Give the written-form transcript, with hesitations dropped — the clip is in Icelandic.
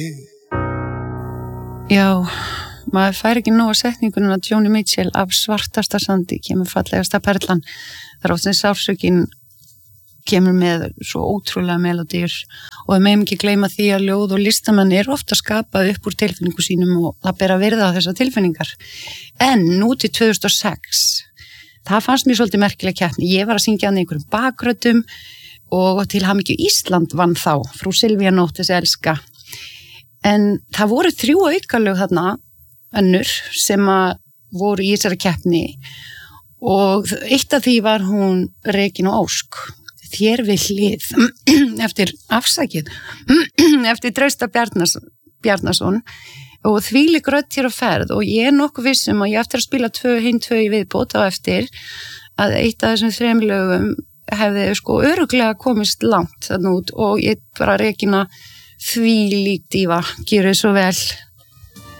Já, maður fær ekki nóg að setningunum að Joni Mitchell af svartasta sandi kemur fallegasta perlan. Það oft sem sársökin kemur með svo ótrúlega melodíur og við megum ekki gleyma því að ljóð og listamenn ofta skapað upp úr tilfinningu sínum og það ber að virða þessar tilfinningar. En nú til 2006, það fannst mér svolítið merkileg keppni. Ég var að syngja hann í einhverjum bakröddum og til hamingju Ísland vann þá, frú Silvía Nótt þessi elska. En það voru 3 aukalög þarna, önnur, sem voru í þessari keppni og eitt af því var hún Regína Ósk, Þér við hlið, eftir Trausta Bjarnason og þvílík rödd hér á ferð og ég nokkuð viss að ég eftir að spila 2 í viðbót á eftir að eitt af þessum 3 lögum hefði örugglega komist langt þarna út og ég bara Regína þvílík díva, gjörðu svo vel.